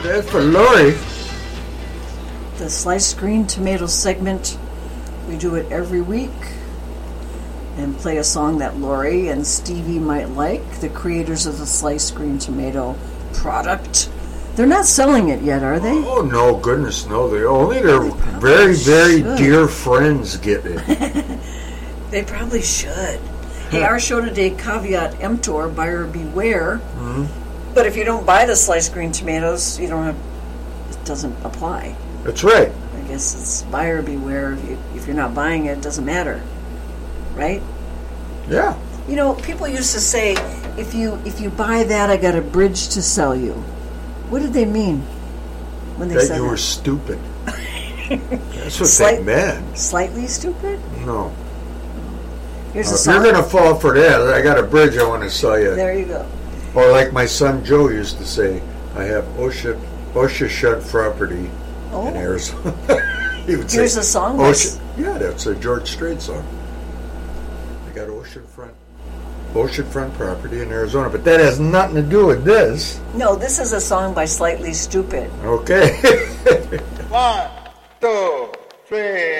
that's for Lori. The Sliced Green Tomato segment, we do it every week and play a song that Lori and Stevie might like, the creators of the Sliced Green Tomato product. They're not selling it yet, are they? Oh, no, goodness, no. Only their very, very dear friends get it. They probably should. Hey, our show today, caveat emptor, buyer beware. Mm-hmm. But if you don't buy the sliced green tomatoes, it doesn't apply. That's right. I guess it's buyer beware. If you're not buying it, it doesn't matter. Right? Yeah. You know, people used to say, if you buy that, I got a bridge to sell you. What did they mean when they said that? That you were stupid. That's what they meant. Slightly stupid? No. Here's a If song. you're going to fall for that, I got a bridge I want to sell you. There you go. Or like my son Joe used to say, I have ocean property in Arizona. He would Here's say, a song. Yeah, that's a George Strait song. I got oceanfront property in Arizona, but that has nothing to do with this. No, this is a song by Slightly Stupid. Okay. 1, 2, 3.